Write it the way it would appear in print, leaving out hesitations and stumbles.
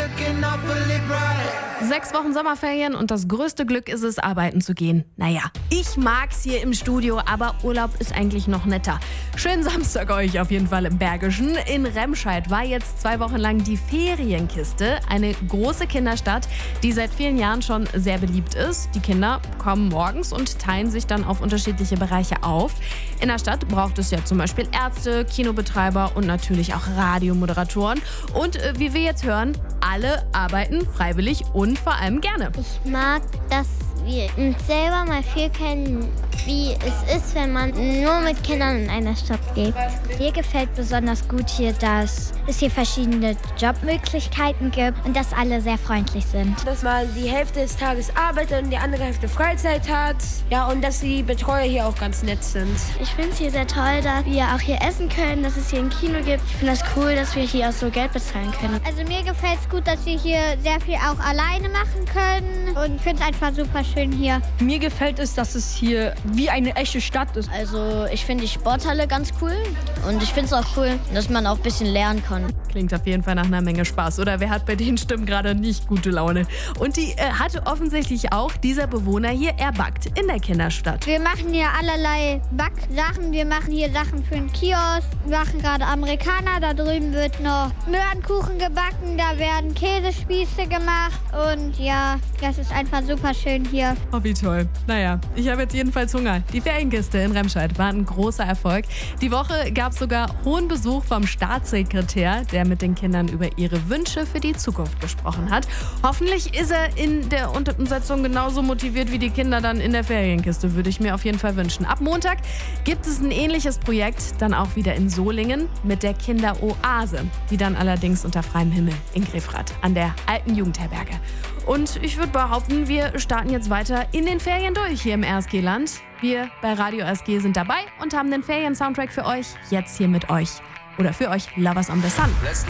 looking awfully bright. 6 Wochen Sommerferien und das größte Glück ist es, arbeiten zu gehen. Naja, ich mag's hier im Studio, aber Urlaub ist eigentlich noch netter. Schönen Samstag euch auf jeden Fall im Bergischen. In Remscheid war jetzt 2 Wochen lang die Ferienkiste, eine große Kinderstadt, die seit vielen Jahren schon sehr beliebt ist. Die Kinder kommen morgens und teilen sich dann auf unterschiedliche Bereiche auf. In der Stadt braucht es ja zum Beispiel Ärzte, Kinobetreiber und natürlich auch Radiomoderatoren. Und wie wir jetzt hören, alle arbeiten freiwillig und vor allem gerne. Ich mag, dass wir uns selber mal viel kennen, wie es ist, wenn man nur mit Kindern in einer Stadt lebt. Mir gefällt besonders gut hier, dass es hier verschiedene Jobmöglichkeiten gibt und dass alle sehr freundlich sind. Dass man die Hälfte des Tages arbeitet und die andere Hälfte Freizeit hat. Ja, und dass die Betreuer hier auch ganz nett sind. Ich finde es hier sehr toll, dass wir auch hier essen können, dass es hier ein Kino gibt. Ich finde das cool, dass wir hier auch so Geld bezahlen können. Also mir gefällt es gut, dass wir hier sehr viel auch alleine machen können und ich finde es einfach super schön hier. Mir gefällt es, dass es hier wie eine echte Stadt ist. Also ich finde die Sporthalle ganz cool und ich finde es auch cool, dass man auch ein bisschen lernen kann. Klingt auf jeden Fall nach einer Menge Spaß. Oder wer hat bei den Stimmen gerade nicht gute Laune? Und die hatte offensichtlich auch dieser Bewohner hier. Er backt in der Kinderstadt. Wir machen hier allerlei Backsachen. Wir machen hier Sachen für den Kiosk. Wir machen gerade Amerikaner. Da drüben wird noch Möhrenkuchen gebacken. Da werden Käsespieße gemacht. Und ja, das ist einfach super schön hier. Oh, wie toll. Naja, ich habe jetzt jedenfalls Hunger. Die Ferienkiste in Remscheid war ein großer Erfolg. Die Woche gab es sogar hohen Besuch vom Staatssekretär, der mit den Kindern über ihre Wünsche für die Zukunft gesprochen hat. Hoffentlich ist er in der Umsetzung genauso motiviert wie die Kinder dann in der Ferienkiste, würde ich mir auf jeden Fall wünschen. Ab Montag gibt es ein ähnliches Projekt, dann auch wieder in Solingen mit der Kinderoase, die dann allerdings unter freiem Himmel in Grefrath an der alten Jugendherberge. Und ich würde behaupten, wir starten jetzt weiter in den Ferien durch hier im RSG-Land. Wir bei Radio RSG sind dabei und haben den Ferien-Soundtrack für euch jetzt hier mit euch. Oder für euch Lovers on the Sun.